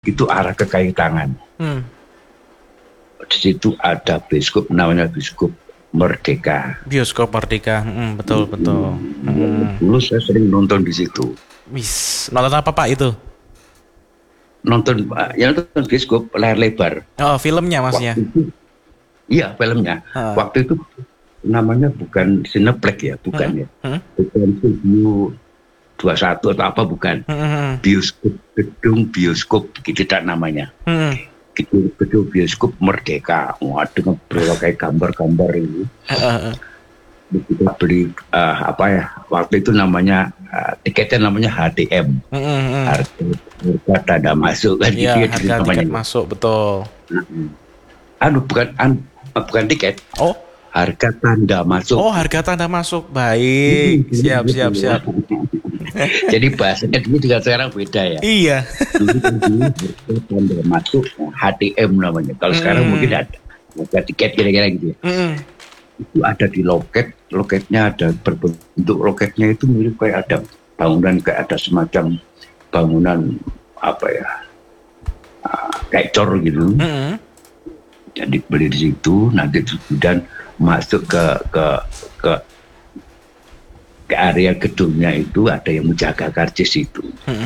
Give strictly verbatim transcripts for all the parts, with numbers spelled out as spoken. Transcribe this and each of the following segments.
itu arah ke Kayu Tangan. Hmm. Di situ ada bioskop namanya Bioskop Merdeka. Bioskop Merdeka, hmm, betul betul. Hmm. Dulu saya sering nonton di situ. Wis, nonton apa Pak itu? Nonton, ya nonton bioskop layar lebar. Oh, filmnya maksudnya? Itu, iya, filmnya. Uh. Waktu itu namanya bukan Cineplex ya, bukan hmm? ya. Hmm? Bukan Studio dua puluh satu atau apa, bukan. Hmm. Bioskop, gedung bioskop, gitu tak namanya. Hmm. Gedung, gedung bioskop Merdeka. Waduh, berbagai gambar-gambar ini. Uh. Kita beli uh, apa ya, waktu itu namanya uh, tiketnya namanya H T M, mm-hmm. harga, harga tanda masuk kan, ya, gitu ya, harga tiket masuk, betul. Aduh, bukan an, bukan tiket, oh harga tanda masuk. Oh, harga tanda masuk, baik, siap siap siap. Jadi bahasanya dulu dengan sekarang beda ya. Iya. Dulu kan dulu harga tanda masuk H T M namanya. Kalau mm. sekarang mungkin ada harga tiket kira-kira gitu ya. Mm. Itu ada di loket, loketnya ada berbentuk, loketnya itu mirip kayak ada bangunan, kayak ada semacam bangunan apa ya, uh, kayak cor gitu. Mm-hmm. Jadi beli di situ, nanti kemudian masuk ke ke ke ke area gedungnya itu ada yang menjaga karcis itu. Mm-hmm.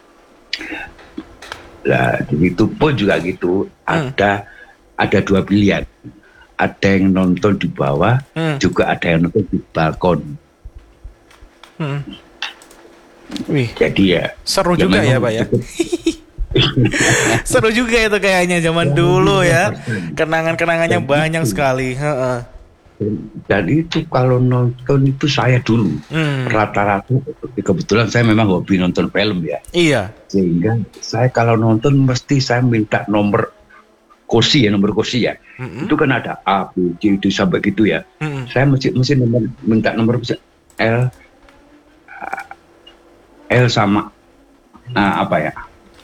Nah di situ pun juga gitu, mm. ada ada dua pilihan. Ada yang nonton di bawah, hmm. juga ada yang nonton di balkon. Hmm. Wih, jadi ya seru ya juga ya Pak ya. Seru juga itu kayaknya zaman dulu ya. Kenangan-kenangannya dan banyak itu, sekali. Dan, dan itu kalau nonton itu saya dulu hmm. rata-rata, kebetulan saya memang hobi nonton film ya. Iya. Sehingga saya kalau nonton mesti saya minta nomor kursi ya, nomor kursi ya. Mm-hmm. Itu kan ada A, B, C, D sampai gitu ya. Mm-hmm. Saya mesti mesti nomor, minta nomor L, L sama uh, apa ya?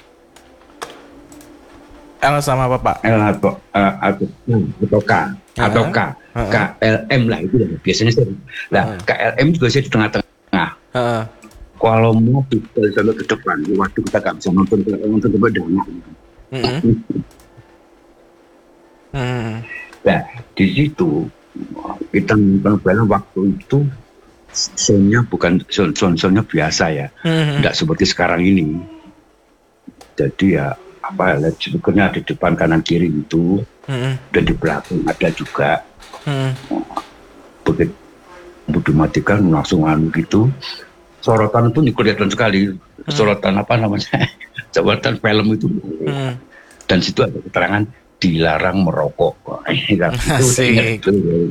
L sama apa Pak? L atau uh, atau, atau K uh-huh. atau K, uh-huh. K L M lah itu biasanya saya. Nah uh-huh. K L M juga saya di tengah-tengah. Uh-huh. Kalau mau kita sampai ke depan, waktu kita nggak bisa nonton nonton ke belakang. Mm-hmm. Hmm. Nah, di situ kita nonton film waktu itu soundnya bukan sound soundnya biasa ya, hmm. nggak seperti sekarang ini. Jadi ya apa, speakernya di depan kanan kiri itu, hmm. dan di belakang ada juga. Hmm. Begitu dimatikan langsung anu gitu. Sorotan itu kelihatan sekali. Hmm. Sorotan apa namanya? Sorotan film itu. Hmm. Dan situ ada keterangan dilarang merokok. Asik.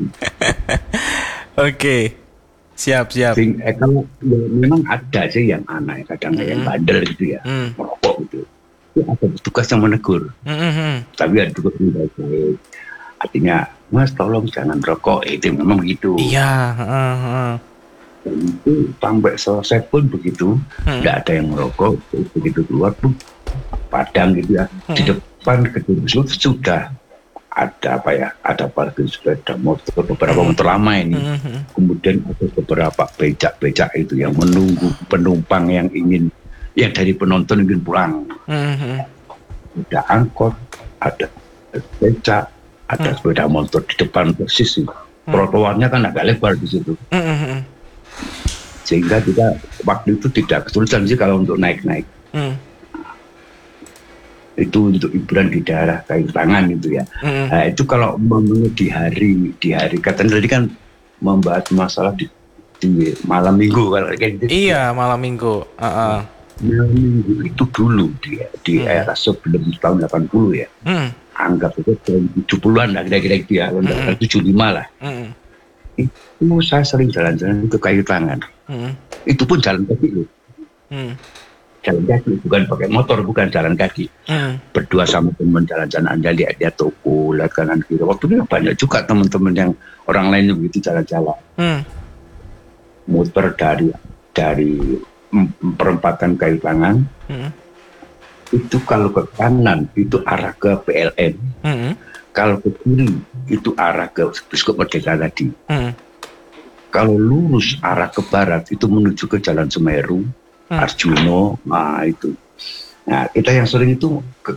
Oke, siap siap. Sing, eh, kalau ya, memang ada sih yang aneh, kadang mm. yang bandel gitu ya, mm. merokok gitu. Itu ada tugas yang menegur. Mm-hmm. Tapi ada tugas yang baik. Artinya, Mas tolong jangan rokok. Itu memang begitu. Iya. Uh-huh. Dan itu sampai selesai pun begitu, tidak mm. ada yang merokok. Begitu keluar pun padang gitu ya. Mm. Di depan gedung itu sudah ada apa ya, ada parkir sepeda motor, beberapa mm-hmm. motor lama ini, mm-hmm. kemudian ada beberapa becak-becak itu yang menunggu penumpang yang ingin, yang dari penonton ingin pulang. Mm-hmm. Ada angkot, ada becak, ada mm-hmm. sepeda motor di depan persis. Mm-hmm. Trotoarnya kan agak lebar di situ, mm-hmm. sehingga kita waktu itu tidak kesulitan sih kalau untuk naik-naik. Mm. Itu untuk hiburan di daerah Kayu Tangan itu ya. Mm. Nah, itu kalau memang di hari di hari katanya tadi kan membahas masalah di, di malam minggu kalau kayak gitu. Iya, malam minggu. Uh-uh. Malam minggu itu dulu di di mm. era sebelum tahun delapan puluh ya. Mm. Anggap itu tahun tujuh puluhan lah kira-kira gitu ya, mm. tujuh puluh lima lah. Mm. Itu saya sering jalan-jalan ke Kayu Tangan. Mm. Itu pun jalan kaki loh. Mm. Jalan kaki, bukan pakai motor, bukan jalan kaki. Hmm. Berdua sama teman jalan-jalan aja, lihat-lihat toko, lihat kanan kiri. Waktu itu banyak juga teman-teman yang orang lain begitu jalan-jalan. Hmm. Muter dari dari perempatan Kayu Tangan. Hmm. Itu kalau ke kanan itu arah ke P L N. Hmm. Kalau ke kiri itu arah ke Bioskop Merdeka tadi. Hmm. Kalau lurus arah ke barat itu menuju ke Jalan Semeru. Hmm. Arjuno, nah itu. Nah kita yang sering itu ke